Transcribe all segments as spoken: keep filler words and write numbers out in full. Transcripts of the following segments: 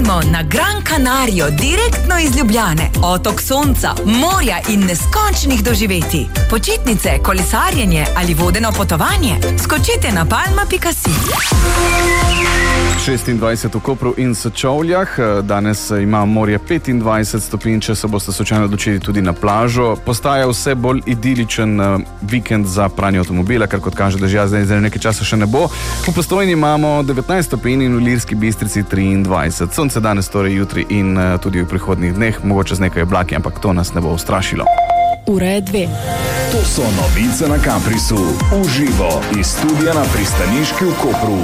vozimo na Gran Canarijo, direktno iz Ljubljane. Otok sonca, morja in neskončnih doživetij. Počitnice, kolesarjenje ali vodeno potovanje? Skočite na palma pika si. šestindvajset v Kopru in Sečovljah. Danes ima morje petindvajset stopinj, če se boste slučajno odločili tudi na plažo. Postaja vse bolj idiličen vikend za pranje avtomobila, kar kot kaže dežja zdaj, zdaj nekaj časa še ne bo. V Postojni imamo devetnajst stopinj in v Ilirski Bistrici triindvajset. Sonce danes, torej jutri in tudi v prihodnjih dneh, mogoče z nekaj oblaki, ampak to nas ne bo ustrašilo. Ura je dve. To so novice na Caprisu. Uživo iz studia na Pristaniški v Kopru.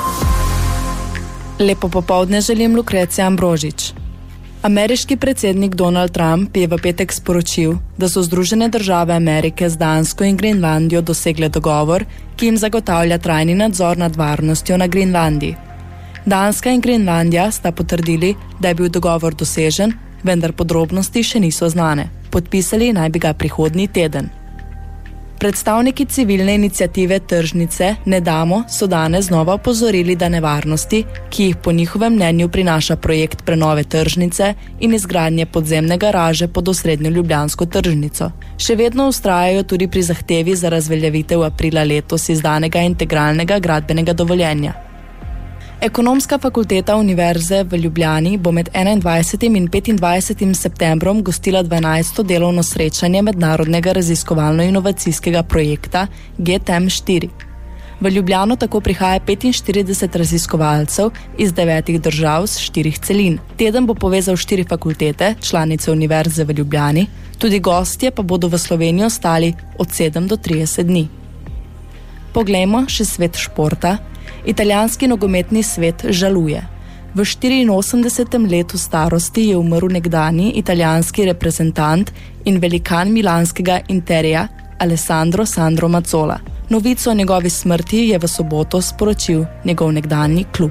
Lepo popoldne želim, Lukrecija Ambrožič. Ameriški predsednik Donald Trump je v petek sporočil, da so Združene države Amerike z Dansko in Grenlandijo dosegle dogovor, ki jim zagotavlja trajni nadzor nad varnostjo na Grenlandiji. Danska in Grenlandija sta potrdili, da je bil dogovor dosežen, vendar podrobnosti še niso znane. Podpisali naj bi ga prihodnji teden. Predstavniki civilne iniciative Tržnice Ne damo so danes znova opozorili, da nevarnosti, ki jih po njihovem mnenju prinaša projekt prenove tržnice in izgradnje podzemne garaže pod osrednjo ljubljansko tržnico. Še vedno vztrajajo tudi pri zahtevi za razveljavitev aprila letos izdanega integralnega gradbenega dovoljenja. Ekonomska fakulteta Univerze v Ljubljani bo med enaindvajsetim in petindvajsetim septembrom gostila dvanajsto delovno srečanje mednarodnega raziskovalno-inovacijskega projekta G T M štiri. V Ljubljano tako prihaja petinštirideset raziskovalcev iz devetih držav z štirih celin. Teden bo povezal štiri fakultete, članice Univerze v Ljubljani, tudi gostje pa bodo v Slovenijo ostali od sedem do trideset dni. Poglejmo še svet športa. Italijanski nogometni svet žaluje. V štiriinosemdesetem letu starosti je umrl nekdanji italijanski reprezentant in velikan milanskega Interja Alessandro Sandro Mazzola. Novico o njegovi smrti je v soboto sporočil njegov nekdanji klub.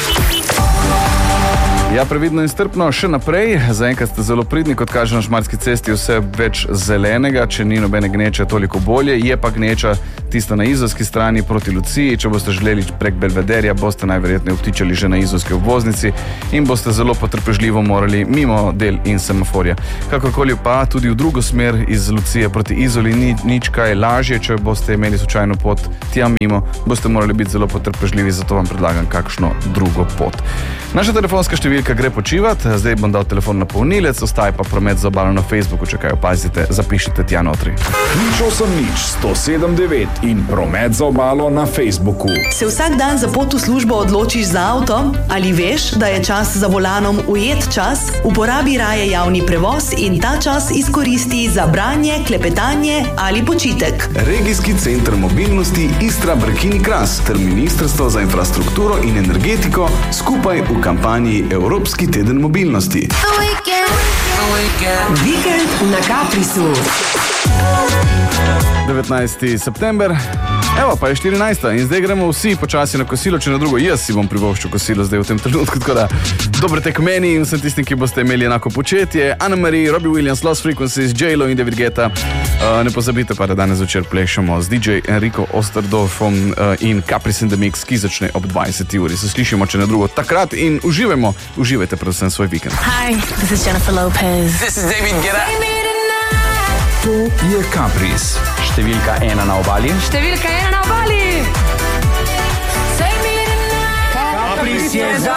Ja, previdno in strpno, še naprej. Zaenkrat ste zelo pridni, kot kaže na Šmarski cesti, vse več zelenega, če ni nobene gneče, toliko bolje. Je pa gneča tista na izolski strani proti Luciji. Če boste želeli prek Belvederja, boste najverjetneje obtičali že na izolski obvoznici in boste zelo potrpežljivo morali mimo del in semaforja. Kakorkoli pa tudi v drugo smer iz Lucije proti Izoli ni nič kaj lažje, če boste imeli slučajno pot tja mimo, boste morali biti zelo potrpežljivi, zato vam predlagam kakšno drugo pot. Naša telefonska številka gre počivat, zdaj bom dal telefon na polnilec, ostaje pa promet za obalo na Facebooku, če kaj opazite, zapišite tja notri. nič osem nič sto sedem devet in promet za obalo na Facebooku. Se vsak dan za pot v službo odločiš za avto? Ali veš, da je čas za volanom ujet čas? Uporabi raje javni prevoz in ta čas izkoristi za branje, klepetanje ali počitek. Regijski center mobilnosti Istra Brkini Kras ter Ministrstvo za infrastrukturo in energetiko skupaj v kampanji Evropski teden mobilnosti. Vikend na Caprisu. devetnajsti september, evo pa je štirinajsta in zdaj gremo vsi počasi na kosilo, če na drugo, jaz si bom privoščil kosilo zdaj v tem trenutku, tako da dober tek meni in vsem tistim, ki boste imeli enako početje. Anna Marie, Robbie Williams, Lost Frequencies, J-Lo in David Guetta. Uh, ne pozabite pa, da danes večer plešamo z D J Enrico Osterdorfom uh, in Capris in the Mix, ki začne ob dvajseti uri. Se slišimo, če na drugo, takrat in uživajmo, uživajte predvsem svoj vikend. Hi, this is Jennifer Lopez. This is David Guetta. To je Capris. Številka ena na obali. Številka ena na obali. Capris je za